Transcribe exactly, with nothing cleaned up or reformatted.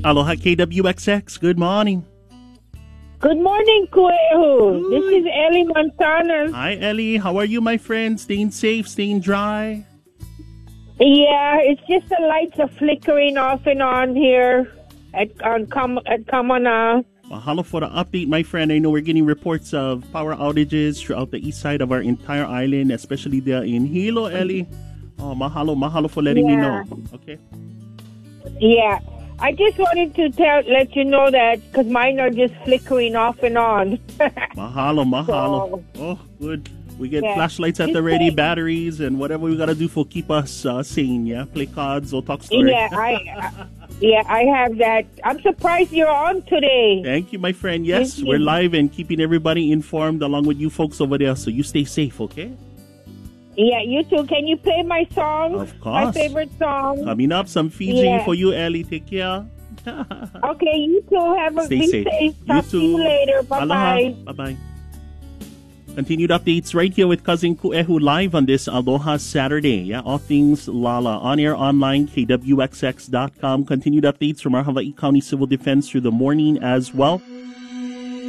Aloha K W X X. Good morning. Good morning, Kuehu. This is Ellie Montana. Hi, Ellie. How are you, my friend? Staying safe, staying dry? Yeah, it's just the lights are flickering off and on here at on Com at Kamana. Mahalo for the update, my friend. I know we're getting reports of power outages throughout the east side of our entire island, especially there in Hilo, Ellie. Oh, mahalo, mahalo for letting Yeah. me know. Okay. Yeah, I just wanted to tell, let you know that because mine are just flickering off and on. Mahalo, mahalo. So- Oh, good. We get Yeah. flashlights at Just the ready, say- batteries, and whatever we gotta do for keep us uh, sane. Yeah, play cards or talk story. Yeah, I, uh, yeah, I have that. I'm surprised you're on today. Thank you, my friend. Yes, Thank you. we're live and keeping everybody informed along with you folks over there. So you stay safe, okay? Yeah, you too. Can you play my song? Of My course. favorite song. Coming up, some Fiji Yeah. for you, Ellie. Take care. Okay, you too. Have a Stay be safe. safe. You Talk to you too. later. Bye Aloha. bye. Bye-bye. Continued updates right here with Cousin Kuehu live on this Aloha Saturday. Yeah, all things Lala. On air, online, K W X X dot com. Continued updates from our Hawaii County Civil Defense through the morning as well.